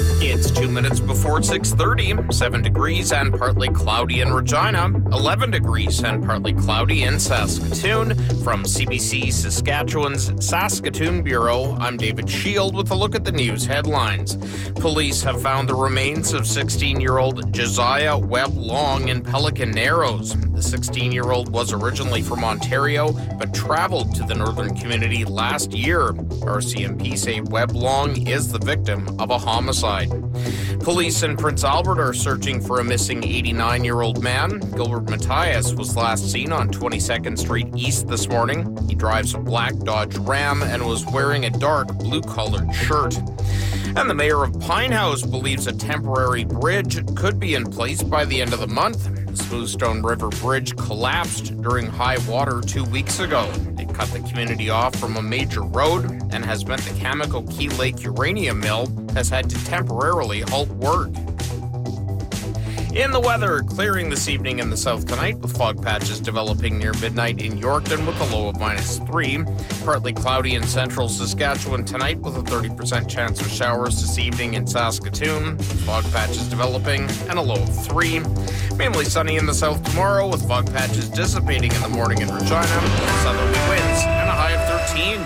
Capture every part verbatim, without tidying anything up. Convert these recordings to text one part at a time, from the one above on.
It's two minutes before six thirty, seven degrees and partly cloudy in Regina, eleven degrees and partly cloudy in Saskatoon. From C B C Saskatchewan's Saskatoon Bureau, I'm David Shield with a look at the news headlines. Police have found the remains of sixteen-year-old Josiah Webb Long in Pelican Narrows. The sixteen-year-old was originally from Ontario, but traveled to the northern community last year. R C M P say Webb Long is the victim of a homicide. Police in Prince Albert are searching for a missing eighty-nine-year-old man. Gilbert Matthias was last seen on twenty-second Street East this morning. He drives a black Dodge Ram and was wearing a dark blue-colored shirt. And the mayor of Pinehouse believes a temporary bridge could be in place by the end of the month. The Smoothstone River Bridge collapsed during high water two weeks ago. It cut the community off from a major road and has meant the Cameco Key Lake uranium mill has had to temporarily halt work. In the weather, clearing this evening in the south tonight with fog patches developing near midnight in Yorkton with a low of minus three. Partly cloudy in central Saskatchewan tonight with a thirty percent chance of showers this evening in Saskatoon. Fog patches developing and a low of three. Mainly sunny in the south tomorrow with fog patches dissipating in the morning in Regina. Southerly winds and a high of thirteen.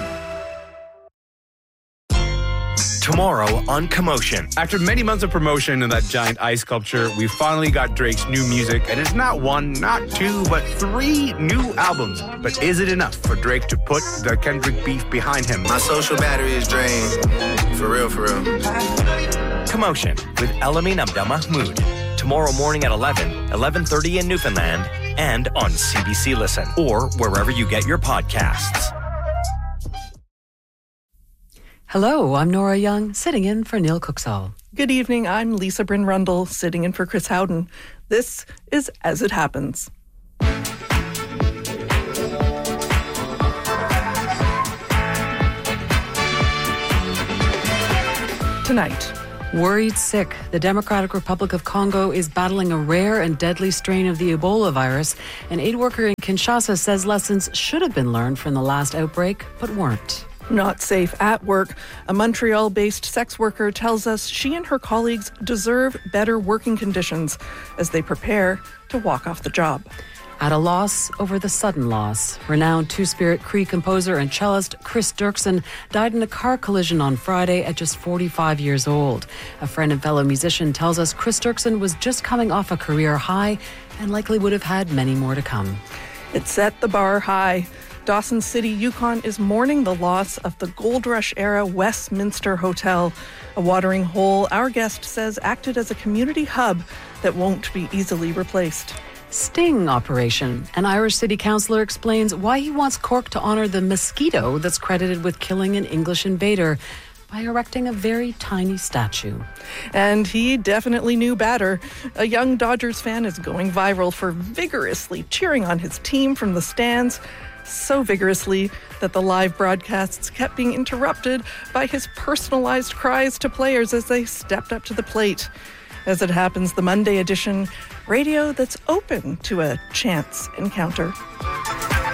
Tomorrow on Commotion. After many months of promotion in that giant ice sculpture, we finally got Drake's new music, and it's not one, not two, but three new albums. But is it enough for Drake to put the Kendrick beef behind him? My social battery is drained. For real, for real. Commotion with Elamin Abdel Mahmoud. Tomorrow morning at eleven, eleven thirty in Newfoundland, and on C B C Listen, or wherever you get your podcasts. Hello, I'm Nora Young, sitting in for Neil Cooksall. Good evening, I'm Lisa Bryn Rundle, sitting in for Chris Howden. This is As It Happens. Tonight. Worried sick. The Democratic Republic of Congo is battling a rare and deadly strain of the Ebola virus. An aid worker in Kinshasa says lessons should have been learned from the last outbreak, but weren't. Not safe at work. A Montreal-based sex worker tells us she and her colleagues deserve better working conditions as they prepare to walk off the job. At a loss over the sudden loss. Renowned Two-Spirit Cree composer and cellist Chris Dirksen died in a car collision on Friday at just forty-five years old. A friend and fellow musician tells us Chris Dirksen was just coming off a career high and likely would have had many more to come. It set the bar high. Dawson City, Yukon is mourning the loss of the Gold Rush-era Westminster Hotel, a watering hole our guest says acted as a community hub that won't be easily replaced. Sting operation. An Irish city councillor explains why he wants Cork to honour the mosquito that's credited with killing an English invader by erecting a very tiny statue. And he definitely knew better. A young Dodgers fan is going viral for vigorously cheering on his team from the stands, so vigorously that the live broadcasts kept being interrupted by his personalized cries to players as they stepped up to the plate. As It Happens, the Monday edition, radio that's open to a chance encounter.